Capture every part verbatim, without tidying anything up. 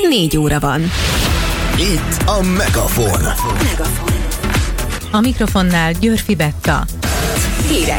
négy óra van. Itt a Megafon. Megafon. A mikrofonnál Györfi Betta. Hírek.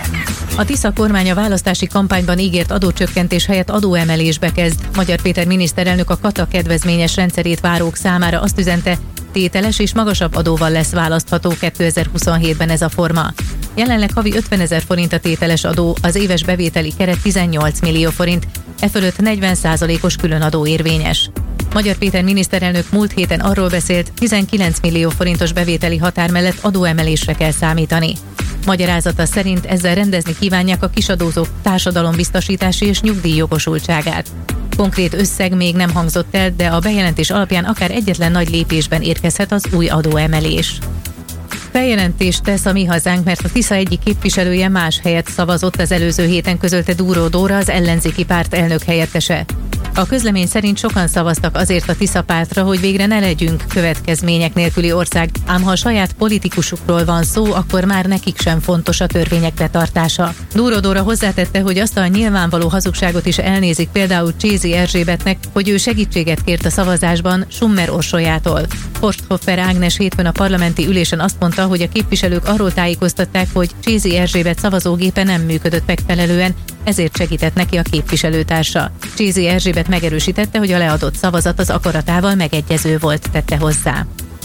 A Tisza kormány a választási kampányban ígért adócsökkentés helyett adóemelésbe kezd. Magyar Péter miniszterelnök a kata kedvezményes rendszerét várók számára azt üzente, tételes és magasabb adóval lesz választható kétezer-huszonhétben ez a forma. Jelenleg havi ötvenezer forint a tételes adó, az éves bevételi keret tizennyolc millió forint, e fölött negyven százalékos különadó érvényes. Magyar Péter miniszterelnök múlt héten arról beszélt, tizenkilenc millió forintos bevételi határ mellett adóemelésre kell számítani. Magyarázata szerint ezzel rendezni kívánják a kisadózók társadalombiztosítási és nyugdíjjogosultságát. Konkrét összeg még nem hangzott el, de a bejelentés alapján akár egyetlen nagy lépésben érkezhet az új adóemelés. Feljelentést tesz a Mi Hazánk, mert a Tisza egyik képviselője más helyet szavazott, az előző héten közölte Dúró Dóra, az ellenzéki párt elnök helyettese. A közlemény szerint sokan szavaztak azért a Tisza pártra, hogy végre ne legyünk következmények nélküli ország, ám ha a saját politikusukról van szó, akkor már nekik sem fontos a törvények betartása. Dúró Dóra hozzátette, hogy azt a nyilvánvaló hazugságot is elnézik például Csézi Erzsébetnek, hogy ő segítséget kért a szavazásban Summer Orsolyától. Forsthoffer Ágnes hétfőn a parlamenti ülésen azt mondta, hogy a képviselők arról tájékoztatták, hogy Csézi Erzsébet szavazógépe nem működött megfelelően, ezért segített neki a képviselőtársa. Csézi Erzsébet megerősítette, hogy a leadott szavazat az akaratával megegyező volt, tette hozzá.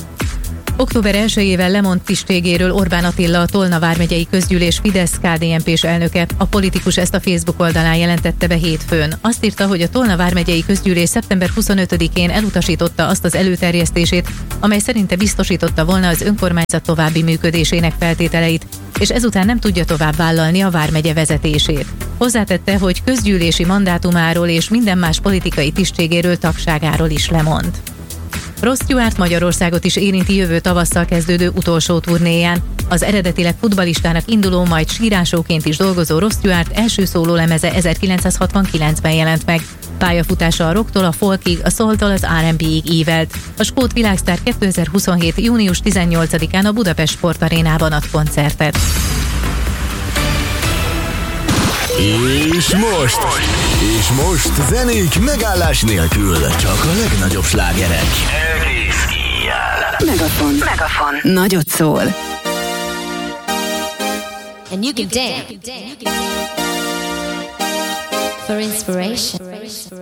október elsejével lemond tisztségéről Orbán Attila, a Tolna vármegyei közgyűlés Fidesz-ká dé en pés elnöke. A politikus ezt a Facebook oldalán jelentette be hétfőn. Azt írta, hogy a Tolna vármegyei közgyűlés szeptember huszonötödikén elutasította azt az előterjesztését, amely szerinte biztosította volna az önkormányzat további működésének feltételeit, és ezután nem tudja tovább vállalni a vármegye vezetését. Hozzátette, hogy közgyűlési mandátumáról és minden más politikai tisztségéről, tagságáról is lemond. Ross Stewart Magyarországot is érinti jövő tavasszal kezdődő utolsó turnéján. Az eredetileg futballistának induló, majd sírásóként is dolgozó Ross Stewart első szólólemeze ezerkilencszázhatvankilencben jelent meg. Pályafutása a rocktól a folkig, a soultól az er and bé-ig ívelt. A skót világsztár kétezer-huszonhét. június tizennyolcadikán a Budapest Sportarénában ad koncertet. És most, és most zenék megállás nélkül, csak a legnagyobb slágerek. Egész éjjel. Megafon. Megafon. Nagyot szól. And you can dance for inspiration.